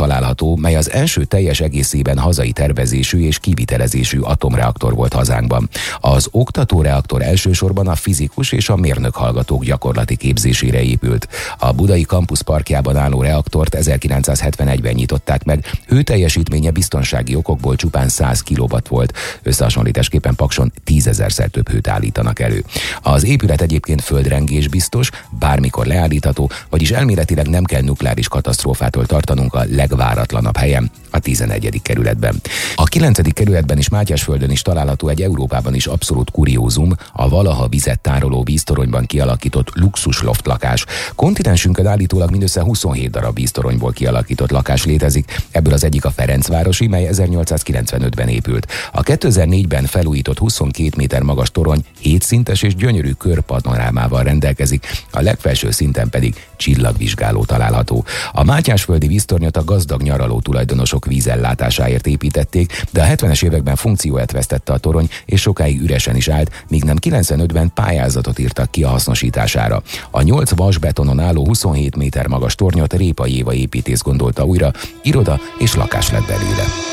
található, mely az első teljes egészében hazai tervezésű és kivitelezésű atomreaktor volt hazánkban. Az oktatóreaktor elsősorban a fizikus és a mérnök hallgatók gyakorlati képzésére épült. A budai Campus parkjában álló reaktort 1971-ben nyitották meg, hőteljesítménye biztonsági okokból csupán 100 kW volt, összehasonlításképpen Pakson 10 000-szer több hőt állítanak elő. Az épület egyébként földrengés biztos, bármikor leállítható, vagyis elméletileg nem kell nukleáris katasztrófától tartanunk a legváratlanabb helyen, a 11. kerületben. A 9. kerületben és Mátyásföldön is található egy Európában is abszolút kuriózum, a valaha vizet tároló víztoronyban kialakított luxus loft lakás. Kontinensünkön állítólag mindössze 27 darab víztoronyból kialakított lakás létezik, ebből az egyik a Ferencvárosi, mely 1895-ben épült. A 2004-ben felújított 22 méter magas torony 7 szintes és gyönyörű körpanorámával rendelkezik, a legfelső szinten pedig csillagvizsgáló található. A mátyásföldi víztornyot a gazdag nyaraló tulajdonosok vízellátásáért építették, de a 70-es években funkcióját vesztette a torony, és sokáig üresen is állt, míg nem 95-ben pályázatot írtak ki a hasznosítására. A 8 vasbetonon álló 27 méter magas tornyot Répai Éva építész gondolta újra, iroda és lakás lett belőle.